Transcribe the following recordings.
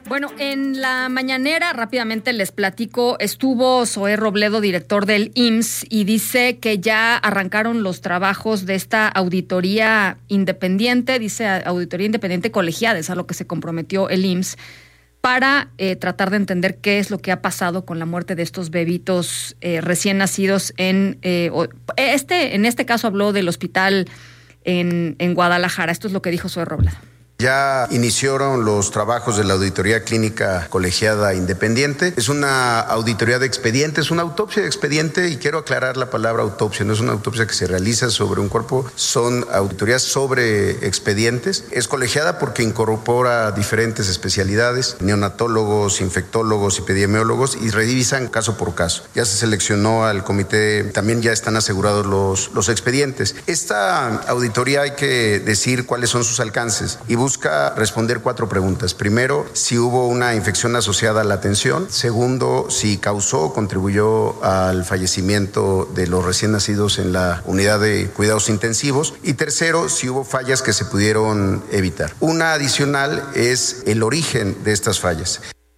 Bueno, en la mañanera, rápidamente les platico, estuvo Zoé Robledo, director del IMSS, y dice que ya arrancaron los trabajos de esta auditoría independiente, dice auditoría independiente colegiada, es a lo que se comprometió el IMSS, para tratar de entender qué es lo que ha pasado con la muerte de estos bebitos recién nacidos en este caso habló del hospital en Guadalajara. Esto es lo que dijo Zoé Robledo. Ya iniciaron los trabajos de la auditoría clínica colegiada independiente. Es una auditoría de expediente, es una autopsia de expediente, y quiero aclarar la palabra autopsia. No es una autopsia que se realiza sobre un cuerpo, son auditorías sobre expedientes. Es colegiada porque incorpora diferentes especialidades, neonatólogos, infectólogos, epidemiólogos, y revisan caso por caso. Ya se seleccionó al comité, también ya están asegurados los expedientes. Esta auditoría, hay que decir cuáles son sus alcances, y busca responder 4 preguntas. Primero, si hubo una infección asociada a la atención. Segundo, si causó o contribuyó al fallecimiento de los recién nacidos en la unidad de cuidados intensivos. Y tercero, si hubo fallas que se pudieron evitar. Una adicional es el origen de estas fallas.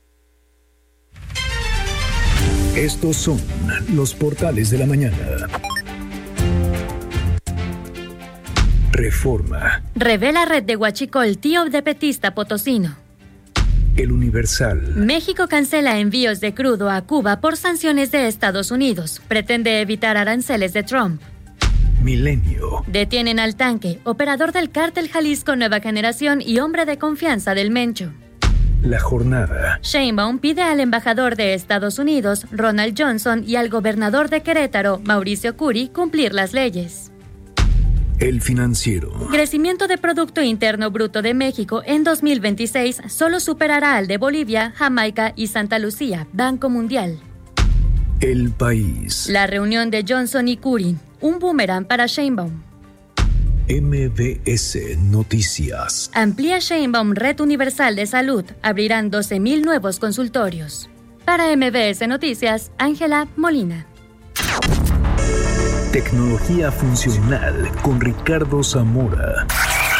Estos son los portales de la mañana. Reforma. Revela red de huachicol tío de petista potosino. El Universal. México cancela envíos de crudo a Cuba por sanciones de Estados Unidos. Pretende evitar aranceles de Trump. Milenio. Detienen al Tanque, operador del cártel Jalisco Nueva Generación y hombre de confianza del Mencho. La Jornada. Sheinbaum pide al embajador de Estados Unidos, Ronald Johnson, y al gobernador de Querétaro, Mauricio Curi, cumplir las leyes. El Financiero. Crecimiento de Producto Interno Bruto de México en 2026 solo superará al de Bolivia, Jamaica y Santa Lucía, Banco Mundial. El País. La reunión de Johnson y Curi, un boomerang para Sheinbaum. MBS Noticias. Amplía Sheinbaum Red Universal de Salud, abrirán 12,000 nuevos consultorios. Para MBS Noticias, Ángela Molina. Tecnología funcional con Ricardo Zamora.